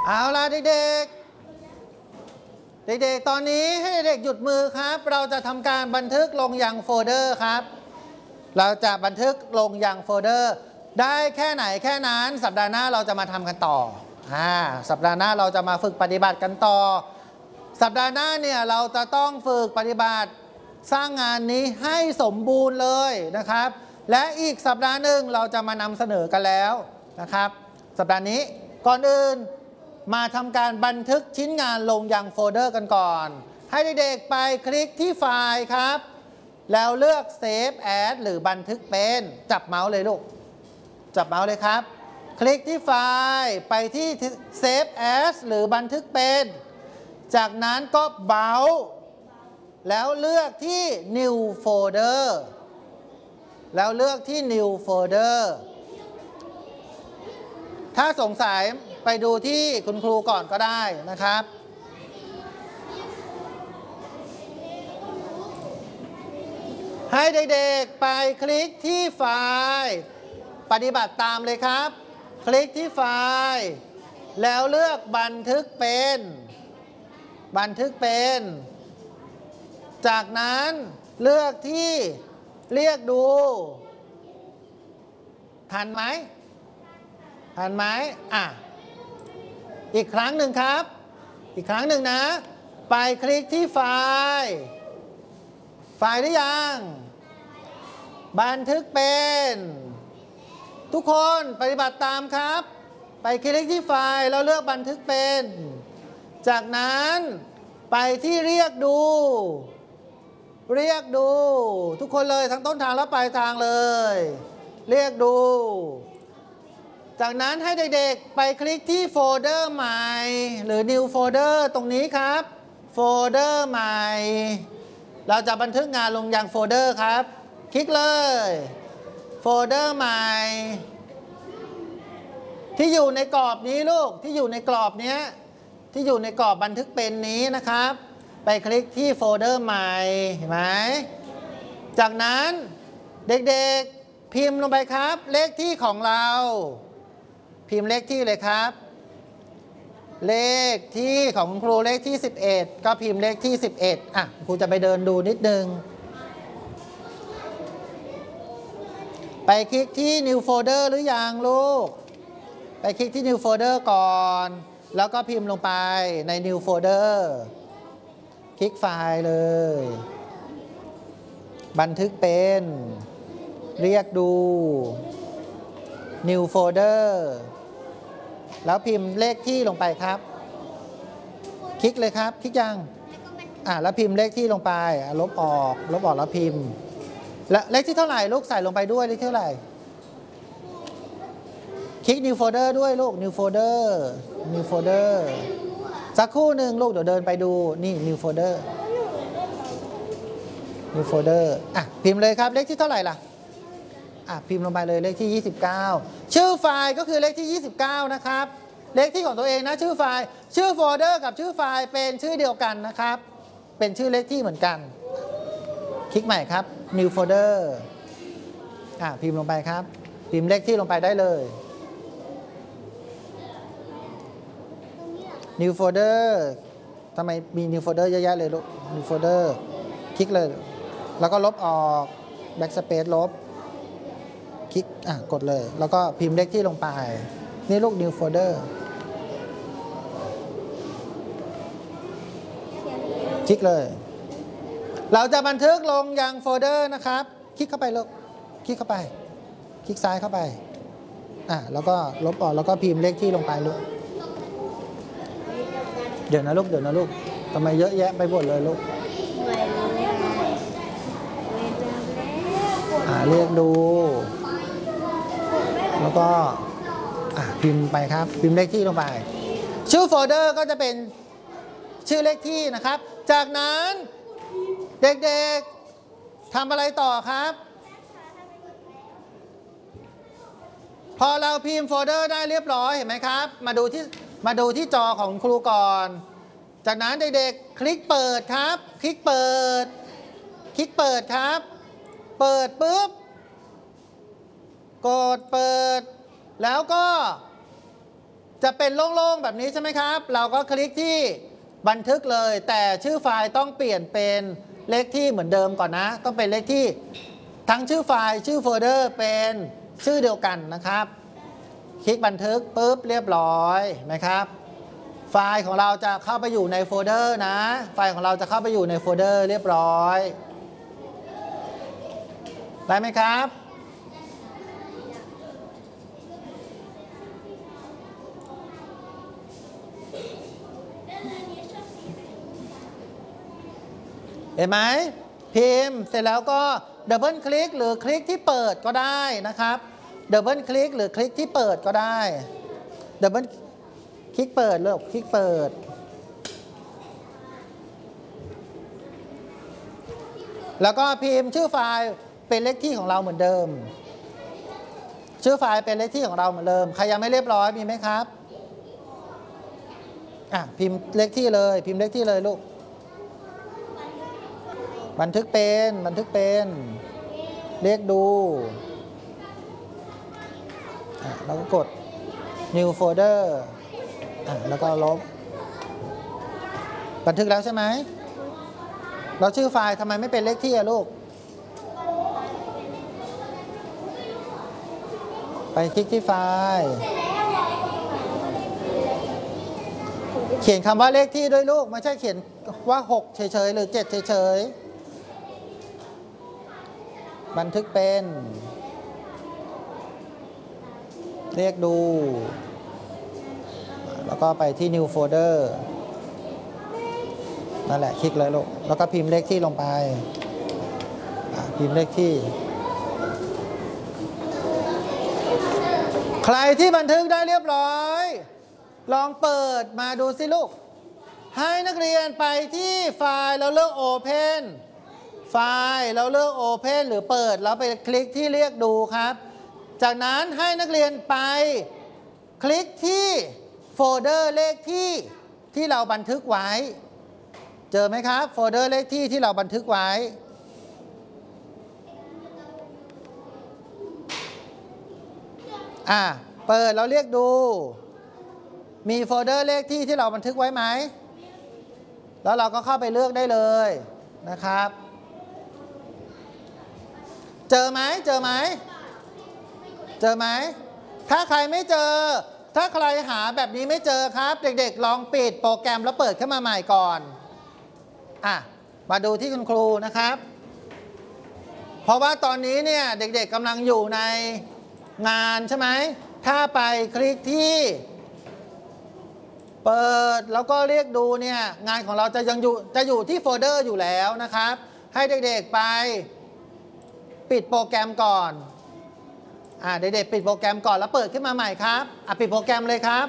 เอาล่ะเด็กๆเด็กๆตอนนี้ให้เด็กหยุดมือครับเราจะทำการบันทึกลงยังโฟลเดอร์ครับเราจะบันทึกลงยังโฟลเดอร์ได้แค่ไหนแค่นั้นสัปดาห์หน้าเราจะมาทำกันต่อสัปดาห์หน้าเราจะมาฝึกปฏิบัติกันต่อสัปดาห์หน้าเนี่ยเราจะต้องฝึกปฏิบัติสร้างงานนี้ให้สมบูรณ์เลยนะครับและอีกสัปดาห์หนึ่งเราจะมานำเสนอกันแล้วนะครับสัปดาห์นี้ก่อนอื่นมาทำการบันทึกชิ้นงานลงยังโฟลเดอร์กันก่อนให้เด็กๆไปคลิกที่ไฟล์ครับแล้วเลือก Save As หรือบันทึกเป็นจับเมาส์เลยลูกจับเมาส์เลยครับคลิกที่ไฟล์ไปที่ Save As หรือบันทึกเป็นจากนั้นก็เบาส์แล้วเลือกที่ New Folder แล้วเลือกที่ New Folder ถ้าสงสัยไปดูที่คุณครูก่อนก็ได้นะครับให้เด็กๆไปคลิกที่ไฟล์ปฏิบัติตามเลยครับคลิกที่ไฟล์แล้วเลือกบันทึกเป็นจากนั้นเลือกที่เรียกดูทันไหมอีกครั้งหนึ่งครับอีกครั้งหนึ่งนะไปคลิกที่ไฟล์หรือยังบันทึกเป็นทุกคนปฏิบัติตามครับไปคลิกที่ไฟล์แล้วเลือกบันทึกเป็นจากนั้นไปที่เรียกดูทุกคนเลยทั้งต้นทางและปลายทางเลยเรียกดูจากนั้นให้เด็กๆไปคลิกที่โฟลเดอร์ใหม่หรือ New Folder ตรงนี้ครับโฟลเดอร์ใหม่เราจะบันทึกงานลงยังโฟลเดอร์ครับคลิกเลยโฟลเดอร์ใหม่ที่อยู่ในกรอบนี้ลูกที่อยู่ในกรอบนี้ที่อยู่ในกรอบบันทึกเป็นนี้นะครับไปคลิกที่โฟลเดอร์ใหม่เห็นไหมจากนั้นเด็กๆพิมพ์ลงไปครับเลขที่ของเราพิมพ์เลขที่เลยครับเลขที่ของครูเลขที่11ก็พิมพ์เลขที่11ครูจะไปเดินดูนิดนึงไปคลิกที่ New Folder หรือยังลูกไปคลิกที่ New Folder ก่อนแล้วก็พิมพ์ลงไปใน New Folder คลิกไฟล์เลยบันทึกเป็นเรียกดู New Folder แล้วพิมพ์เลขที่ลงไปครับคลิกเลยครับคลิกยังแล้วพิมพ์เลขที่ลงไปลบออกแล้วพิมพ์และเลขที่เท่าไหร่ลูกใส่ลงไปด้วยเลขที่เท่าไหร่คลิก New Folder ด้วยลูก New Folder สักครู่หนึ่งลูกเดี๋ยวเดินไปดูนี่ New Folder พิมพ์เลยครับเลขที่เท่าไหร่ล่ะพิมพ์ลงไปเลยเลขที่29ชื่อไฟล์ก็คือเลขที่29นะครับเลขที่ของตัวเองนะชื่อไฟล์ชื่อโฟลเดอร์กับชื่อไฟล์เป็นชื่อเดียวกันนะครับเป็นชื่อเลขที่เหมือนกันคลิกใหม่ครับ New Folder พิมพ์ลงไปครับพิมพ์เลขที่ลงไปได้เลย New Folder ทำไมมี New Folder เยอะแยะเลยลูก New Folder คลิกเลยแล้วก็ลบออก Backspace ลบคลิกกดเลยแล้วก็พิมพ์เลขที่ลงไปนี่ลูก New Folder คลิกเลยเราจะบันทึกลงยังโฟลเดอร์นะครับคลิกเข้าไปลูกคลิกเข้าไปคลิกซ้ายเข้าไปแล้วก็ลบออกแล้วก็พิมพ์เลขที่ลงไปลูกเดี๋ยวนะลูกทำไมเยอะแยะไปหมดเลยลูกเรียกดูแล้วก็พิมพ์ไปครับพิมพ์เลขที่ลงไปชื่อโฟลเดอร์ก็จะเป็นชื่อเลขที่นะครับจากนั้นเด็กๆทำอะไรต่อครับพอเราพิมพ์โฟลเดอร์ได้เรียบร้อยเห็นไหมครับมาดูที่จอของครูก่อนจากนั้นเด็กๆคลิกเปิดครับคลิกเปิดครับเปิดปุ๊บกดเปิดแล้วก็จะเป็นโล่งๆแบบนี้ใช่ไหมครับเราก็คลิกที่บันทึกเลยแต่ชื่อไฟล์ต้องเปลี่ยนเป็นเลขที่เหมือนเดิมก่อนนะต้องเป็นเลขที่ทั้งชื่อไฟล์ชื่อโฟลเดอร์เป็นชื่อเดียวกันนะครับคลิกบันทึกปุ๊บเรียบร้อยนะครับไฟล์ของเราจะเข้าไปอยู่ในโฟลเดอร์นะไฟล์ของเราจะเข้าไปอยู่ในโฟลเดอร์เรียบร้อยได้ไหมครับเห็นไหมพิมพ์เสร็จแล้วก็ดับเบิลคลิกหรือคลิกที่เปิดก็ได้นะครับดับเบิลคลิกหรือคลิกที่เปิดก็ได้ดับเบิลคลิกเปิดเลือกคลิกเปิดแล้วก็พิมพ์ชื่อไฟล์เป็นเลขที่ของเราเหมือนเดิมชื่อไฟล์เป็นเลขที่ของเราเหมือนเดิมใครยังไม่เรียบร้อยมีไหมครับพิมพ์เลขที่เลยพิมพ์เลขที่เลยลูกบันทึกเป็นเรียกดูแล้วก็กด new folder แล้วก็ลบบันทึกแล้วใช่ไหมแล้วชื่อไฟล์ทำไมไม่เป็นเลขที่ลูกไปคลิกที่ไฟล์เขียนคำว่าเลขที่ด้วยลูกไม่ใช่เขียนว่า6เฉยๆหรือ7เฉยๆบันทึกเป็นเรียกดูแล้วก็ไปที่ new folder นั่นแหละคลิกเลยลูกแล้วก็พิมพ์เลขที่ลงไปพิมพ์เลขที่ใครที่บันทึกได้เรียบร้อยลองเปิดมาดูสิลูกให้นักเรียนไปที่ไฟล์แล้วเลือก Open ไฟล์แล้วเลือก Open หรือเปิดแล้วไปคลิกที่เรียกดูครับจากนั้นให้นักเรียนไปคลิกที่โฟลเดอร์เลขที่เราบันทึกไว้เจอไหมครับโฟลเดอร์เลขที่เราบันทึกไว้เปิดแล้วเรียกดูมีโฟลเดอร์เลขที่เราบันทึกไว้ไหมแล้วเราก็เข้าไปเลือกได้เลยนะครับเจอไหมถ้าใครไม่เจอถ้าใครหาแบบนี้ไม่เจอครับเด็กๆลองปิดโปรแกรมแล้วเปิดขึ้นมาใหม่ก่อนมาดูที่คุณครูนะครับเพราะว่าตอนนี้เนี่ยเด็กๆกำลังอยู่ในงานใช่ไหมถ้าไปคลิกที่เปิดแล้วก็เรียกดูเนี่ยงานของเราจะอยู่ที่โฟลเดอร์อยู่แล้วนะครับให้เด็กๆไปปิดโปรแกรมก่อนเด็กๆปิดโปรแกรมก่อนแล้วเปิดขึ้นมาใหม่ครับปิดโปรแกรมเลยครับ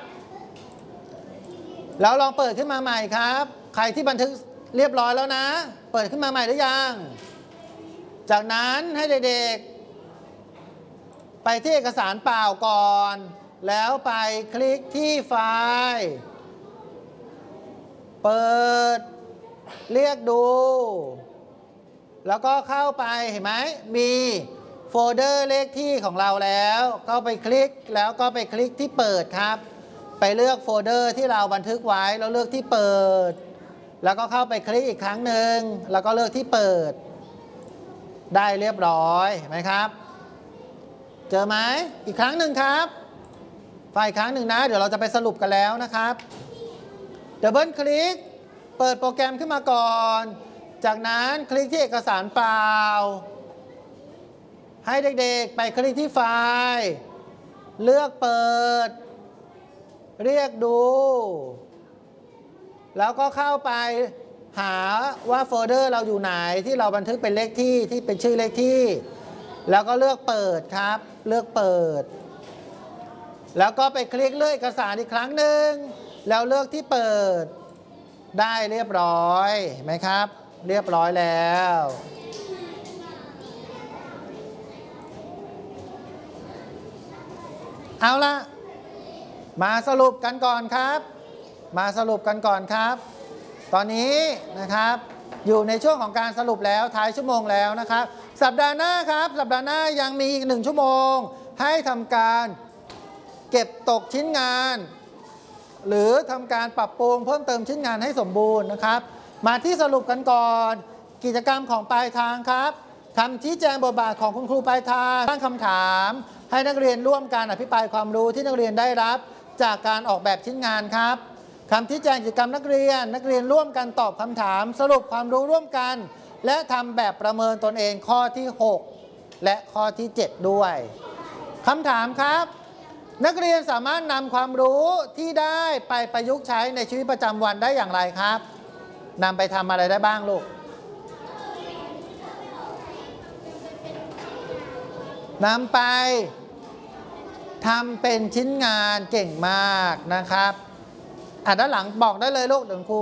แล้วลองเปิดขึ้นมาใหม่ครับใครที่บันทึกเรียบร้อยแล้วนะเปิดขึ้นมาใหม่หรือยังจากนั้นให้เด็กๆไปที่เอกสารเปล่าก่อนแล้วไปคลิกที่ไฟล์เปิดเรียกดูแล้วก็เข้าไปเห็นไหมมีโฟลเดอร์เลขที่ของเราแล้วก็ไปคลิกแล้วก็ไปคลิกที่เปิดครับไปเลือกโฟลเดอร์ที่เราบันทึกไว้แล้วเลือกที่เปิดแล้วก็เข้าไปคลิกอีกครั้งหนึ่งแล้วก็เลือกที่เปิดได้เรียบร้อยเห็นไหมครับเจอไหมอีกครั้งหนึ่งครับไฟล์อีกครั้งหนึ่งนะเดี๋ยวเราจะไปสรุปกันแล้วนะครับดับเบิลคลิกเปิดโปรแกรมขึ้นมาก่อนจากนั้นคลิกที่เอกสารเปล่าให้เด็กๆไปคลิกที่ไฟล์เลือกเปิดเรียกดูแล้วก็เข้าไปหาว่าโฟลเดอร์เราอยู่ไหนที่เราบันทึกเป็นเลขที่เป็นชื่อเลขที่แล้วก็เลือกเปิดครับเลือกเปิดแล้วก็ไปคลิกเลือกเอกสารอีกครั้งหนึ่งแล้วเลือกที่เปิดได้เรียบร้อยไหมครับเรียบร้อยแล้วเอาละมาสรุปกันก่อนครับตอนนี้นะครับอยู่ในช่วงของการสรุปแล้วท้ายชั่วโมงแล้วนะครับสัปดาห์หน้าครับสัปดาห์หน้ายังมีอีก1 ชั่วโมงให้ทำการเก็บตกชิ้นงานหรือทำการปรับปรุงเพิ่มเติมชิ้นงานให้สมบูรณ์นะครับมาที่สรุปกันก่อนกิจกรรมของปลายทางครับคำชี้แจงบทบาทของคุณครูปลายทางตั้งคำถามให้นักเรียนร่วมการอภิปรายความรู้ที่นักเรียนได้รับจากการออกแบบชิ้นงานครับคำชี้แจงกิจกรรมนักเรียนร่วมกันตอบคำถามสรุปความรู้ร่วมกันและทำแบบประเมินตนเองข้อที่ 6 และข้อที่ 7 ด้วยคำถามครับนักเรียนสามารถนำความรู้ที่ได้ไปประยุกต์ใช้ในชีวิตประจำวันได้อย่างไรครับนำไปทำอะไรได้บ้างลูกนำไปทำเป็นชิ้นงานเก่งมากนะครับด้านหลังบอกได้เลยลูกเดี๋ยวครู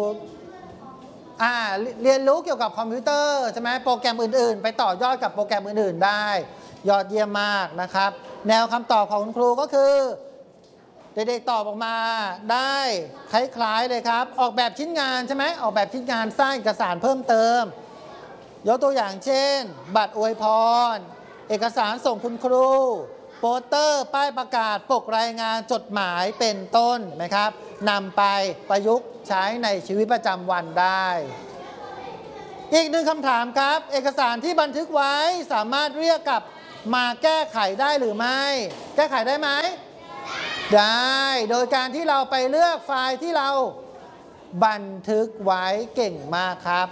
เรียนรู้เกี่ยวกับคอมพิวเตอร์ใช่ไหมโปรแกรมอื่นๆไปต่อยอดกับโปรแกรมอื่นๆได้ยอดเยี่ยมมากนะครับแนวคำตอบของคุณครูก็คือเด็กๆตอบออกมาได้คล้ายๆเลยครับออกแบบชิ้นงานใช่ไหมออกแบบชิ้นงานสร้างเอกสารเพิ่มเติมยกตัวอย่างเช่นบัตรอวยพรเอกสารส่งคุณครูโปสเตอร์ป้ายประกาศปกรายงานจดหมายเป็นต้นนะครับนำไปประยุกต์ใช้ในชีวิตประจำวันได้อีกหนึ่งคำถามครับเอกสารที่บันทึกไว้สามารถเรียกกลับมาแก้ไขได้หรือไม่แก้ไขได้ไหมได้โดยการที่เราไปเลือกไฟล์ที่เราบันทึกไว้เก่งมากครับ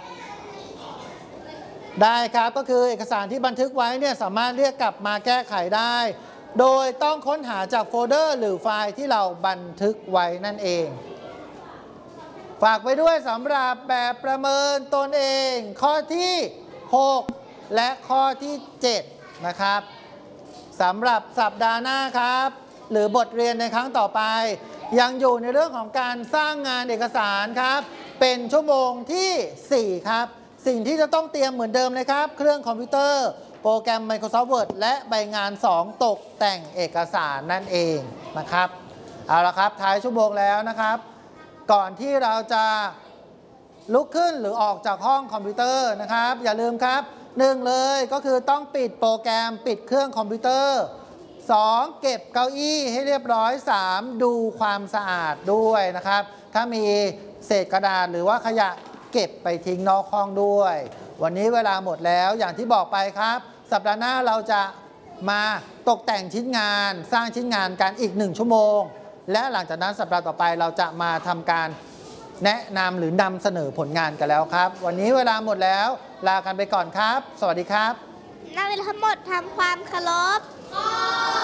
ได้ครับก็คือเอกสารที่บันทึกไว้เนี่ยสามารถเรียกกลับมาแก้ไขได้โดยต้องค้นหาจากโฟลเดอร์หรือไฟล์ที่เราบันทึกไว้นั่นเองฝากไว้ด้วยสำหรับแบบประเมินตนเองข้อที่ 6 และข้อที่ 7 นะครับสำหรับสัปดาห์หน้าครับหรือบทเรียนในครั้งต่อไปยังอยู่ในเรื่องของการสร้างงานเอกสารครับเป็นชั่วโมงที่ 4 ครับสิ่งที่จะต้องเตรียมเหมือนเดิมเลยครับเครื่องคอมพิวเตอร์โปรแกรม Microsoft Word และใบงาน 2 ตกแต่งเอกสารนั่นเองนะครับเอาละครับท้ายชั่วโมงแล้วนะครับก่อนที่เราจะลุกขึ้นหรือออกจากห้องคอมพิวเตอร์นะครับอย่าลืมครับ1เลยก็คือต้องปิดโปรแกรมปิดเครื่องคอมพิวเตอร์2เก็บเก้าอี้ให้เรียบร้อย3ดูความสะอาดด้วยนะครับถ้ามีเศษกระดาษหรือว่าขยะเก็บไปทิ้งนอกห้องด้วยวันนี้เวลาหมดแล้วอย่างที่บอกไปครับสัปดาห์หน้าเราจะมาตกแต่งชิ้นงานสร้างชิ้นงานกันอีก1ชั่วโมงและหลังจากนั้นสัปดาห์ต่อไปเราจะมาทำการแนะนำหรือนำเสนอผลงานกันแล้วครับวันนี้เวลาหมดแล้วลากันไปก่อนครับสวัสดีครับนักเรียนทั้งหมดทำความเคารพ